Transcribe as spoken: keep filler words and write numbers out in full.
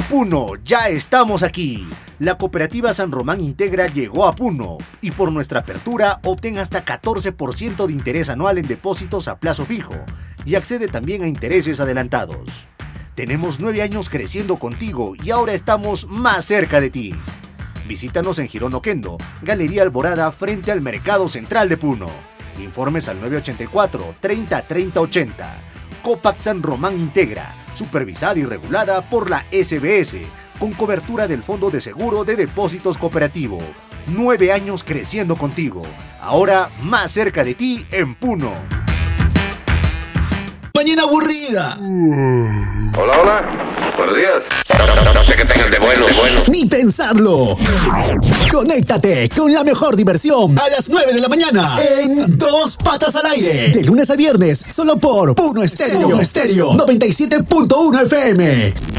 Puno, ya estamos aquí. La cooperativa San Román Integra llegó a Puno y por nuestra apertura obtén hasta catorce por ciento de interés anual en depósitos a plazo fijo y accede también a intereses adelantados. Tenemos nueve años creciendo contigo y ahora estamos más cerca de ti. Visítanos en Girón Oquendo, Galería Alborada, frente al Mercado Central de Puno. Informes al nueve ochenta y cuatro, treinta, treinta, ochenta. Copac San Román Integra, supervisada y regulada por la S B S, con cobertura del Fondo de Seguro de Depósitos Cooperativo. Nueve años creciendo contigo, ahora más cerca de ti en Puno. Mañana aburrida. Hola, hola. Buenos días. No, no, no sé qué tengan de bueno, de bueno. Ni pensarlo. Conéctate con la mejor diversión a las nueve de la mañana en Dos Patas al Aire. De lunes a viernes, solo por Puno Estéreo. Puno Estéreo noventa y siete punto uno F M.